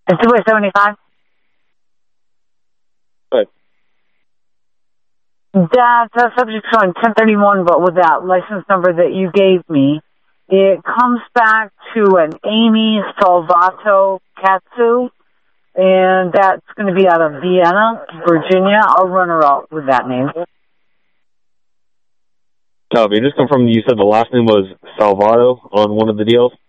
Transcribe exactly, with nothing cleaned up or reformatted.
It's two way seventy-five. Good. That's a subject showing ten thirty-one, but with that license number that you gave me, it comes back to an Amy Salvato Katsu, and that's going to be out of Vienna, Virginia. I'll run her out with that name. Copy. Just confirm you said the last name was Salvato on one of the deals?